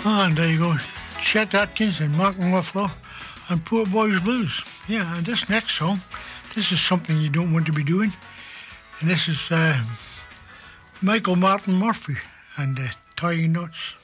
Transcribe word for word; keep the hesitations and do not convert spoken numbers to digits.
Ah, and there you go. Chet Atkins and Mark Knopfler and Poor Boys Blues. Yeah, and this next song, this is something you don't want to be doing. And this is uh, Michael Martin Murphey and uh, Tying Knots.